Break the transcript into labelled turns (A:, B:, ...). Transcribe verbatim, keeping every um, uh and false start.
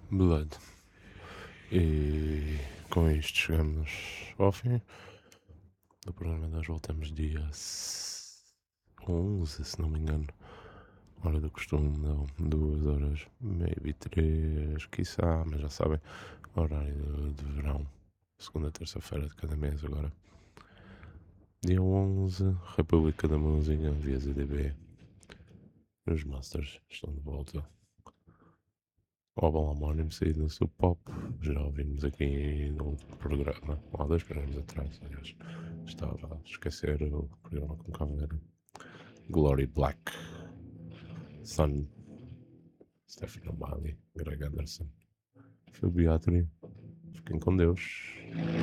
A: Blood. E com isto chegamos ao fim do programa. Nós voltamos dia onze, se não me engano. Hora do costume, não. Duas horas, maybe três, quiçá, mas já sabem. Horário de, de verão. Segunda, terça-feira de cada mês agora. Dia onze, República da Música, via Z D B. Os Masters estão de volta. O álbum homónimo saído do Sub Pop. Já ouvimos aqui no programa, há dois programas atrás, aliás. Estava a esquecer o programa com Caveira. Glory Black. Sun. Stephen O'Malley. Greg Anderson. Foi Beatriz. Fiquem com Deus.